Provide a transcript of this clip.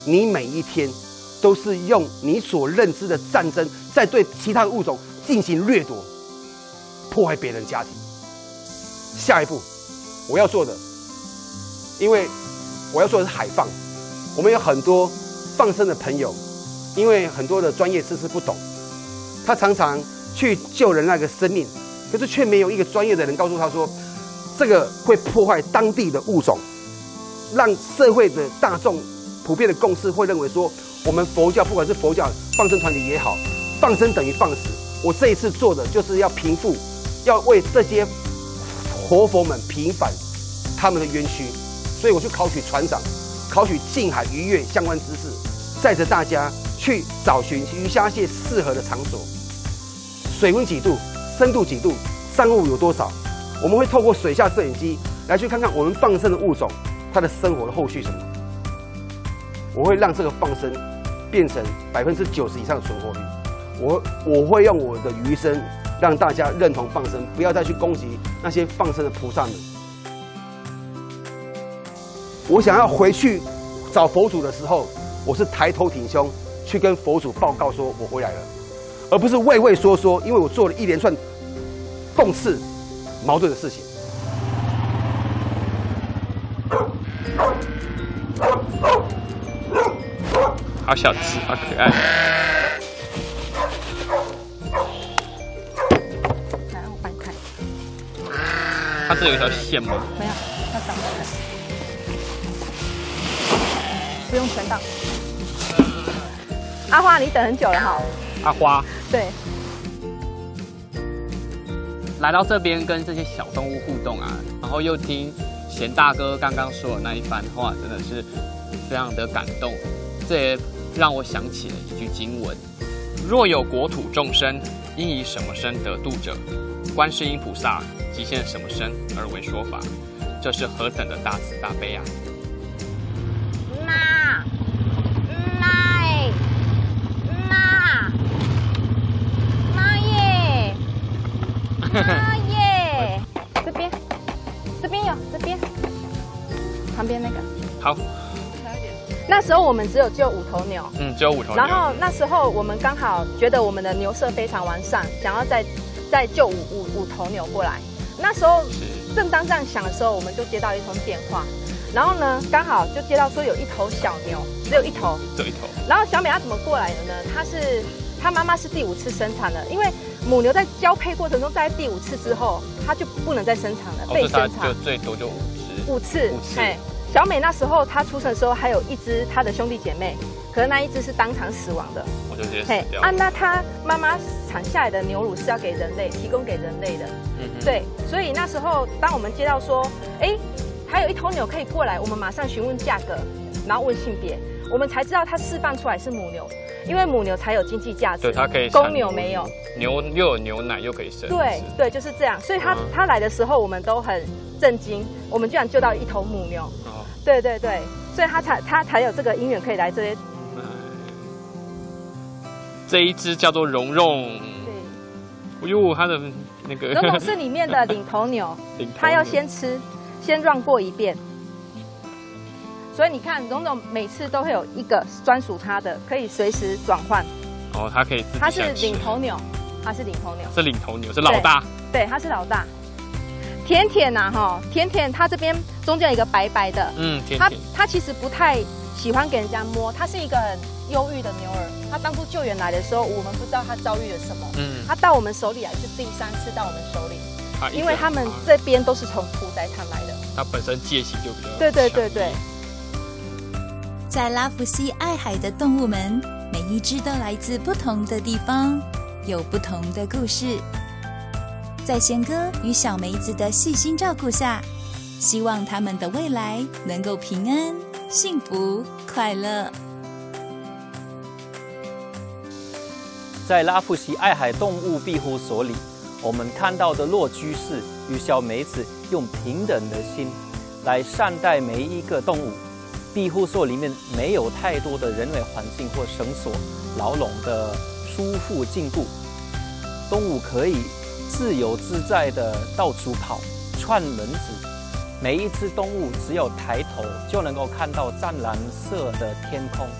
你每一天都是用你所认知的战争，在对其他的物种进行掠夺，破坏别人家庭。下一步我要做的，因为我要做的是海放，我们有很多放生的朋友，因为很多的专业知识不懂，他常常去救人那个生命，可是却没有一个专业的人告诉他说，这个会破坏当地的物种，让社会的大众普遍的共识会认为说，我们佛教不管是佛教放生团体也好，放生等于放死。我这一次做的就是要平复，要为这些活佛们平反他们的冤屈，所以我去考取船长，考取近海渔业相关知识，载着大家去找寻鱼虾蟹适合的场所，水温几度，深度几度，珊瑚有多少。我们会透过水下摄影机来去看看我们放生的物种它的生活的后续什么。我会让这个放生变成90%以上的存活率。我会用我的余生让大家认同放生，不要再去攻击那些放生的菩萨们。我想要回去找佛祖的时候，我是抬头挺胸去跟佛祖报告说我回来了，而不是畏畏缩缩，因为我做了一连串讽刺矛盾的事情。 好小只，好可爱。 来，我帮你看。 它这有一条线吗？ 没有，它长得很。不用全倒。阿花，你等很久了哈。 阿花。 对。 来到这边跟这些小动物互动啊，然后又听贤大哥刚刚说的那一番话，真的是非常的感动。这也让我想起了一句经文：若有国土众生，应以什么身得度者，观世音菩萨即现什么身而为说法。这是何等的大慈大悲啊！ 妈耶！这边有，这边旁边那个。 好。 那时候我们只有救5头牛， 只有5头牛。 然后那时候我们刚好觉得我们的牛舍非常完善，想要再救五头牛过来。那时候正当这样想的时候，我们就接到一通电话，然后呢，刚好就接到说有1头小牛，只有1头， 只有1头。 然后小美她怎么过来的呢？她妈妈是第5次生产了，因为母牛在交配过程中，在第5次之后，它就不能再生产了，被生产。 就最多就5次。 哎，小美那时候她出生的时候，还有1只她的兄弟姐妹，可是那1只是当场死亡的。 我就直接死掉了。 那她妈妈产下来的牛乳是要给人类提供给人类的。对，所以那时候当我们接到说，还有1头牛可以过来，我们马上询问价格，然后问性别，我们才知道它释放出来是母牛。因为母牛才有经济价值， 对，它可以。 公牛没有， 牛又有牛奶又可以生。 对，就是这样。所以它来的时候，我们都很震惊，我们居然救到1头母牛。对，所以它才有这个因缘可以来这边。 这一只叫做蓉蓉。对。哎呦，它的那个。 蓉蓉是里面的领头牛，它要先run过一遍。所以你看，蓉蓉每次都会有一个专属它的，可以随时转换。 它可以自己。 它是领头牛，是领头牛， 是老大。 对，它是老大。甜甜甜甜，它这边中间有一个白白的， 甜甜。 它其实不太喜欢给人家摸，它是一个很忧郁的牛儿。它当初救援来的时候，我们不知道它遭遇了什么。它到我们手里来是第3次到我们手里，因为他们这边都是从屠宰场来的。 它本身戒心就比较对。 在拉弗西爱海的动物们，每一只都来自不同的地方，有不同的故事。在贤哥与小梅子的细心照顾下，希望他们的未来能够平安、幸福、快乐。 在拉弗西爱海动物庇护所里，我们看到的骆居士与小梅子用平等的心来善待每一个动物。庇护所里面没有太多的人为环境或绳索、牢笼的束缚禁锢，动物可以自由自在的到处跑、串门子， 每一只动物只有抬头就能够看到湛蓝色的天空。